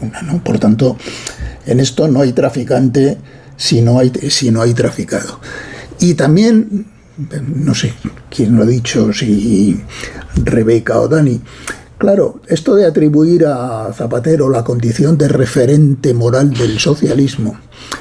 vacuna, ¿no? Por tanto, en esto no hay traficante si no hay traficado. Y también, no sé quién lo ha dicho, si Rebeca o Dani, claro, esto de atribuir a Zapatero la condición de referente moral del socialismo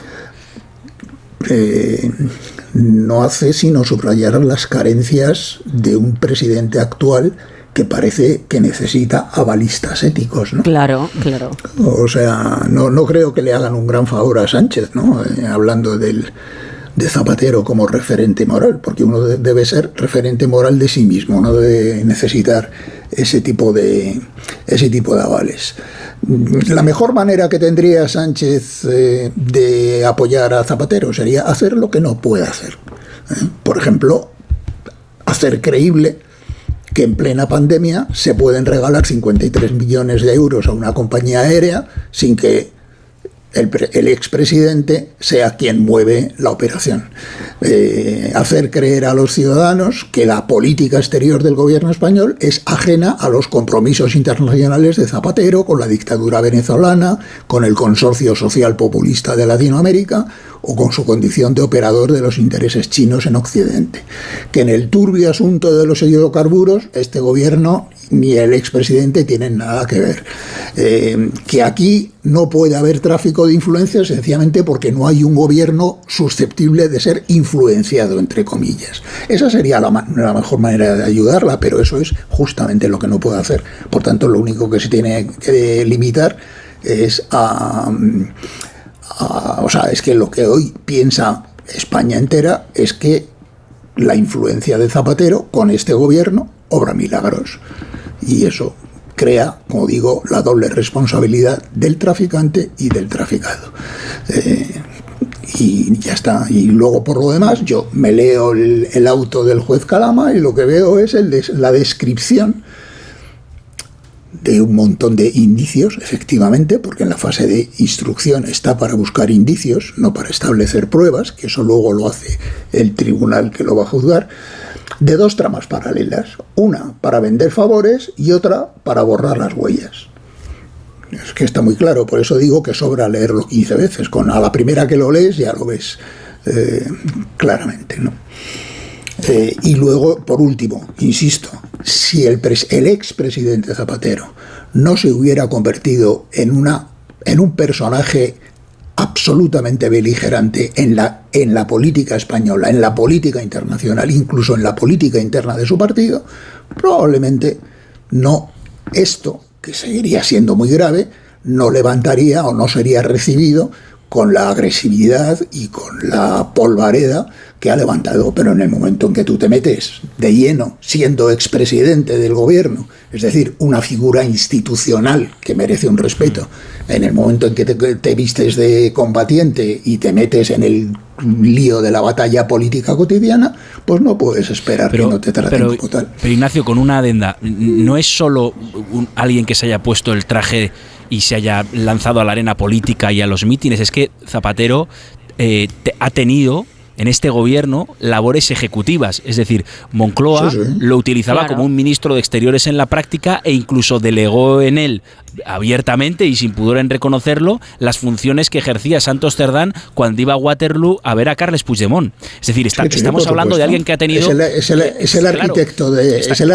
no hace sino subrayar las carencias de un presidente actual que parece que necesita avalistas éticos, ¿no? Claro, claro. O sea, no creo que le hagan un gran favor a Sánchez, ¿no? Hablando de Zapatero como referente moral, porque uno debe ser referente moral de sí mismo, no debe necesitar ese tipo de avales. La mejor manera que tendría Sánchez de apoyar a Zapatero sería hacer lo que no puede hacer. Por ejemplo, hacer creíble que en plena pandemia se pueden regalar 53 millones de euros a una compañía aérea sin que el expresidente sea quien mueve la operación. Hacer creer a los ciudadanos que la política exterior del gobierno español es ajena a los compromisos internacionales de Zapatero con la dictadura venezolana, con el consorcio social populista de Latinoamérica o con su condición de operador de los intereses chinos en Occidente. Que en el turbio asunto de los hidrocarburos este gobierno ni el expresidente tienen nada que ver. Que aquí no puede haber tráfico de influencias sencillamente porque no hay un gobierno susceptible de ser influenciado, entre comillas. Esa sería la mejor manera de ayudarla, pero eso es justamente lo que no puede hacer. Por tanto, lo único que se tiene que limitar es o sea, es que lo que hoy piensa España entera es que la influencia de Zapatero con este gobierno obra milagros. Y eso crea, como digo, la doble responsabilidad del traficante y del traficado. Y ya está. Y luego, por lo demás, yo me leo el auto del juez Calama y lo que veo es la descripción de un montón de indicios, efectivamente, porque en la fase de instrucción está para buscar indicios, no para establecer pruebas, que eso luego lo hace el tribunal que lo va a juzgar, de dos tramas paralelas, una para vender favores y otra para borrar las huellas. Es que está muy claro, por eso digo que sobra leerlo 15 veces, a la primera que lo lees ya lo ves claramente, ¿no? Y luego, por último, insisto, si el expresidente Zapatero no se hubiera convertido en un personaje absolutamente beligerante en la política española, en la política internacional, incluso en la política interna de su partido, probablemente esto, que seguiría siendo muy grave, no levantaría o no sería recibido con la agresividad y con la polvareda que ha levantado. Pero en el momento en que tú te metes de lleno, siendo expresidente del gobierno, es decir, una figura institucional que merece un respeto, en el momento en que te vistes de combatiente y te metes en el lío de la batalla política cotidiana, pues no puedes esperar que no te traten como tal. Pero Ignacio, con una adenda, no es solo alguien que se haya puesto el traje y se haya lanzado a la arena política y a los mítines, es que Zapatero ha tenido en este gobierno labores ejecutivas, es decir, Moncloa lo utilizaba como un ministro de Exteriores en la práctica e incluso delegó en él abiertamente y sin pudor en reconocerlo las funciones que ejercía Santos Cerdán cuando iba a Waterloo a ver a Carles Puigdemont. Es decir, estamos hablando de alguien que ha tenido... Es el arquitecto de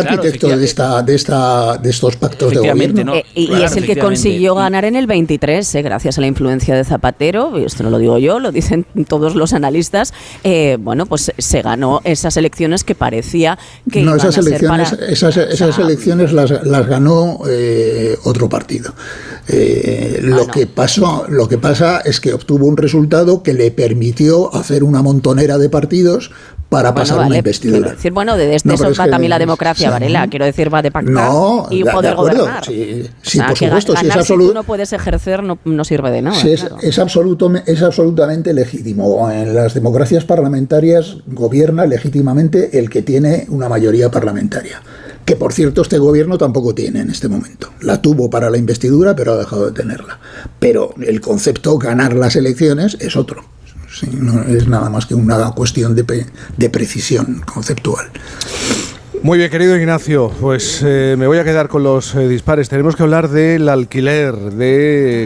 estos pactos de gobierno. ¿no? Y es el que consiguió ganar en el 23, gracias a la influencia de Zapatero, y esto no lo digo yo, lo dicen todos los analistas. Bueno, pues se ganó esas elecciones que parecía que iban a ser para... Esas elecciones las ganó otro partido. Lo que pasa es que obtuvo un resultado que le permitió hacer una montonera de partidos para pasar una investidura. Decir, eso va también la democracia, Varela. Quiero decir, va de pactar y poder gobernar. Sí, por supuesto. Ganar si tú no puedes ejercer no sirve de nada. Sí, claro. Es absolutamente legítimo. En las democracias parlamentarias gobierna legítimamente el que tiene una mayoría parlamentaria. Que, por cierto, este gobierno tampoco tiene en este momento. La tuvo para la investidura, pero ha dejado de tenerla. Pero el concepto ganar las elecciones es otro. Sí, no es nada más que una cuestión de precisión conceptual. Muy bien, querido Ignacio, pues me voy a quedar con los dispares. Tenemos que hablar del alquiler, de